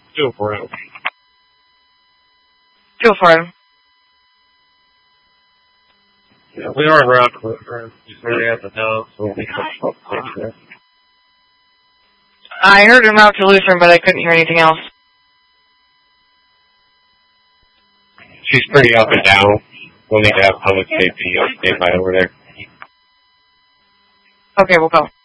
Go for it. Go for it. Yeah, we are around Clifford. He's already at the house, so we'll be there. I heard him out to Lutheran, but I couldn't hear anything else. She's pretty up and down. We'll need to have public safety stay by over there. Okay, we'll go.